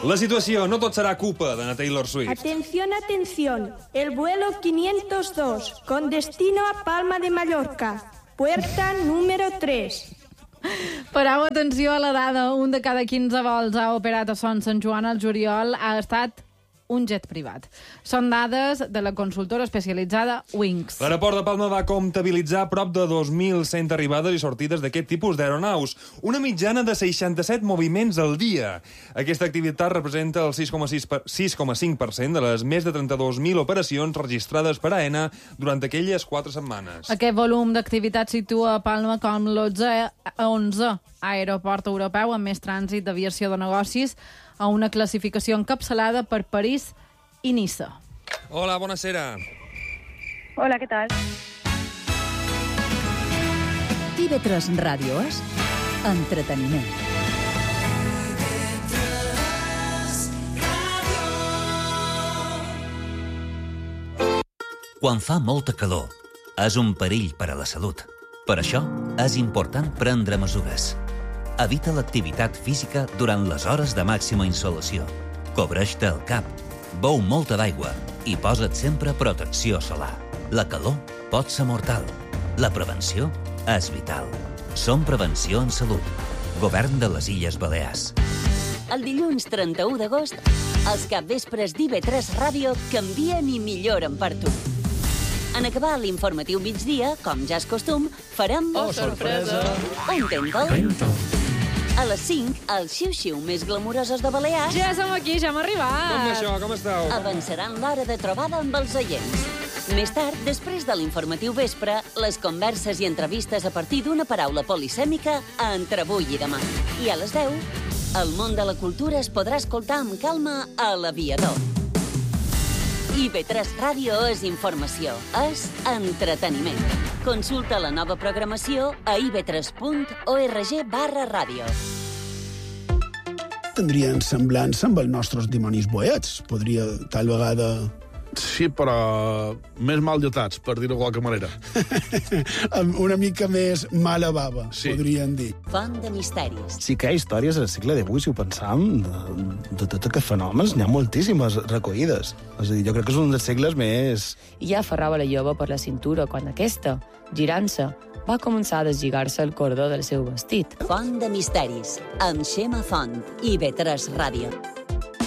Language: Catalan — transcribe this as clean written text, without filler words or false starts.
La situació, no tot serà culpa de Taylor Swift. Atención, atención. El vuelo 502 con destino a Palma de Mallorca. Puerta número 3. Pareu atenció a la dada. Un de cada 15 vols ha operat a Son Sant Joan al juliol ha estat un jet privat. Són dades de la consultora especialitzada Wings. L'aeroport de Palma va comptabilitzar prop de 2.100 arribades i sortides d'aquest tipus d'aeronaus, una mitjana de 67 moviments al dia. Aquesta activitat representa el 6,5% de les més de 32.000 operacions registrades per AENA durant aquelles 4 setmanes. Aquest volum d'activitat situa a Palma com l'11 aeroport europeu amb més trànsit d'aviació de negocis, a una classificació encapçalada per París i Niça. Hola, buonasera. Hola, ¿qué tal? TV3 Ràdio és entreteniment. Quan fa molta calor, és un perill per a la salut. Per això, és important prendre mesures. Evita l'activitat física durant les hores de màxima insolació. Cobreix-te el cap, beu molta d'aigua i posa't sempre protecció solar. La calor pot ser mortal. La prevenció és vital. Som Prevenció en Salut. Govern de les Illes Balears. El dilluns 31 d'agost, els capvespres d'IV3 Ràdio canvien i milloren per tu. En acabar l'informatiu migdia, com ja és costum, farem... Oh, sorpresa! Un Tento. A les 5, els xiu-xiu més glamurosos de Balears... Ja som aquí, ja hem arribat! Com això, com esteu? Avançaran l'hora de trobada amb els oients. Més tard, després de l'informatiu vespre, les converses i entrevistes a partir d'una paraula polisèmica entre avui i demà. I a les 10, el món de la cultura es podrà escoltar amb calma a l'Aviador. IV3 Ràdio és informació, és entreteniment. Consulta la nova programació a iv3.org/ràdio. Tindrien semblança amb els nostres dimonis boets. Podria, tal vegada... Sí, però més mal lletats, per dir-ho de qualque manera. Una mica més mala bava, sí. Podrien dir. Font de misteris. Sí que hi ha històries al segle XVIII, si ho pensam, de tots aquests fenòmens, n'hi ha moltíssimes recollides. És a dir, jo crec que és un dels segles més... I ja aferrava la jove per la cintura quan aquesta, girant-se, va començar a deslligar-se el cordó del seu vestit. Font de misteris, amb Xema Font, IV3 Ràdio.